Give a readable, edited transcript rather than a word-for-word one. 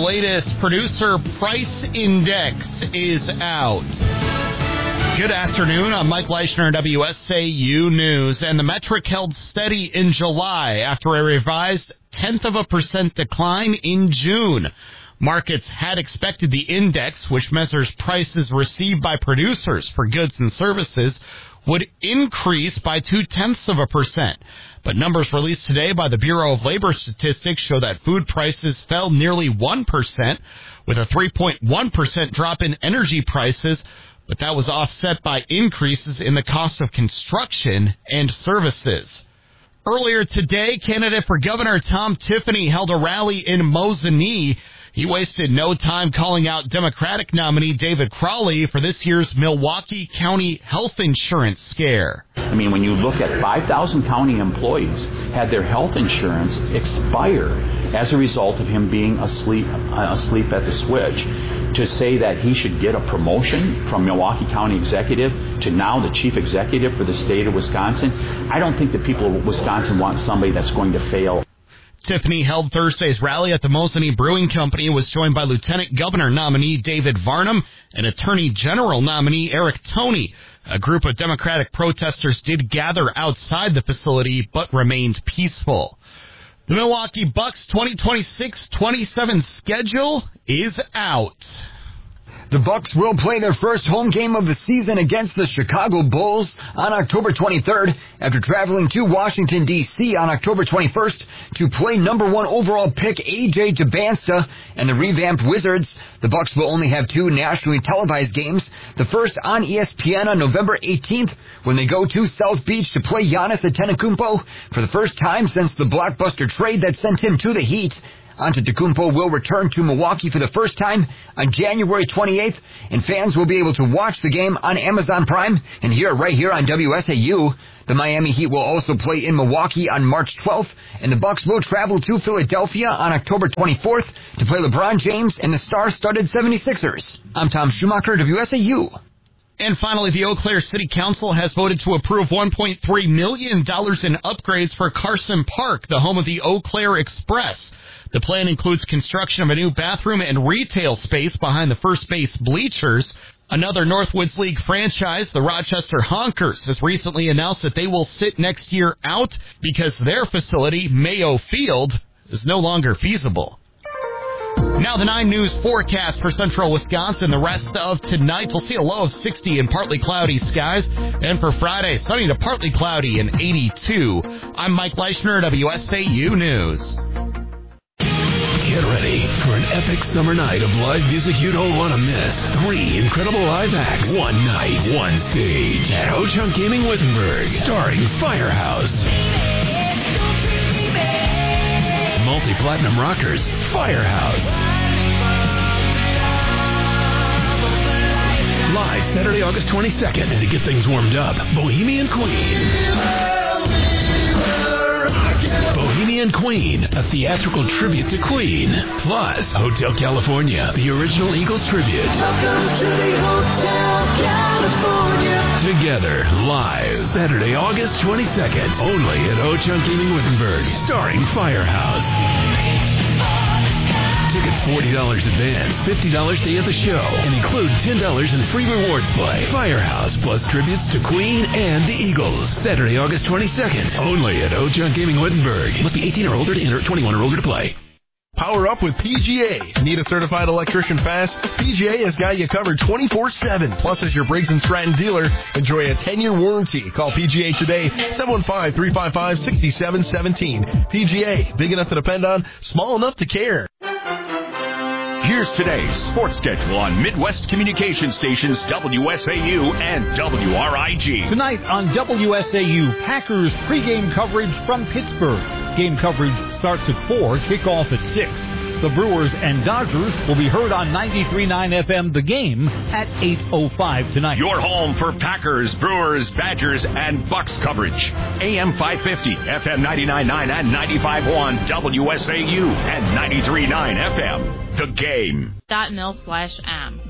latest producer price index is out. Good afternoon. I'm Mike Leischner, WSAU News. And the metric held steady in July after a revised 0.1% decline in June. Markets had expected the index, which measures prices received by producers for goods and services, would increase by 0.2%. But numbers released today by the Bureau of Labor Statistics show that food prices fell nearly 1%, with a 3.1% drop in energy prices, but that was offset by increases in the cost of construction and services. Earlier today, candidate for governor Tom Tiffany held a rally in Mosinee. He wasted no time calling out Democratic nominee David Crowley for this year's Milwaukee County health insurance scare. I mean, when you look at 5,000 county employees had their health insurance expire as a result of him being asleep at the switch, to say that he should get a promotion from Milwaukee County executive to now the chief executive for the state of Wisconsin, I don't think the people of Wisconsin want somebody that's going to fail. Tiffany held Thursday's rally at the Mosinee Brewing Company, was joined by Lieutenant Governor nominee David Varnum and Attorney General nominee Eric Toney. A group of Democratic protesters did gather outside the facility but remained peaceful. The Milwaukee Bucks 2026-27 schedule is out. The Bucks will play their first home game of the season against the Chicago Bulls on October 23rd after traveling to Washington, D.C. on October 21st to play number 1 overall pick A.J. Dybantsa and the revamped Wizards. The Bucks will only have 2 nationally televised games, the first on ESPN on November 18th when they go to South Beach to play Giannis Antetokounmpo for the first time since the blockbuster trade that sent him to the Heat. Antetokounmpo will return to Milwaukee for the first time on January 28th, and fans will be able to watch the game on Amazon Prime and hear it right here on WSAU. The Miami Heat will also play in Milwaukee on March 12th, and the Bucks will travel to Philadelphia on October 24th to play LeBron James and the star-studded 76ers. I'm Tom Schumacher, WSAU. And finally, the Eau Claire City Council has voted to approve $1.3 million in upgrades for Carson Park, the home of the Eau Claire Express. The plan includes construction of a new bathroom and retail space behind the first base bleachers. Another Northwoods League franchise, the Rochester Honkers, has recently announced that they will sit next year out because their facility, Mayo Field, is no longer feasible. Now the 9 News forecast for central Wisconsin. The rest of tonight, we'll see a low of 60 and partly cloudy skies. And for Friday, sunny to partly cloudy and 82. I'm Mike Leischner, WSAU News. Get ready for an epic summer night of live music you don't want to miss. 3 incredible live acts, 1 night, 1 stage at Ho-Chunk Gaming Wittenberg, starring Firehouse. Multi-platinum rockers, Firehouse. Live Saturday, August 22nd to get things warmed up, Bohemian Queen. Bohemian Queen, a theatrical tribute to Queen. Plus, Hotel California, the original Eagles tribute. Welcome to the Hotel California. Together, live, Saturday, August 22nd, only at Ho-Chunk Gaming Wittenberg, starring Firehouse. Tickets $40 advance, $50 day of the show, and include $10 in free rewards play. Firehouse plus tributes to Queen and the Eagles. Saturday, August 22nd, only at Ho-Chunk Gaming Wittenberg. Must be 18 or older to enter, 21 or older to play. Power up with PGA. Need a certified electrician fast? PGA has got you covered 24/7. Plus, as your Briggs & Stratton dealer, enjoy a 10-year warranty. Call PGA today, 715-355-6717. PGA, big enough to depend on, small enough to care. Here's today's sports schedule on Midwest Communication Stations WSAU and WRIG. Tonight on WSAU, Packers pregame coverage from Pittsburgh. Game coverage starts at 4, kickoff at 6. The Brewers and Dodgers will be heard on 93.9 FM The Game at 8:05 tonight. Your home for Packers, Brewers, Badgers, and Bucks coverage. AM 550, FM 99.9 and 95.1, WSAU, and 93.9 FM The Game. .mil/am.